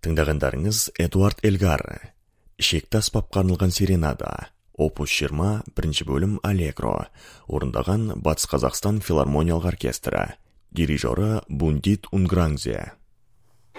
Тыңдағандарыңыз Эдуард Элгар. Шекті аспапқа арналған серенада. Опус 20, бірінші бөлім Аллегро. Орындаған Батыс Қазақстан филармониялық оркестрі. Дирижері Бундит Унгранзе.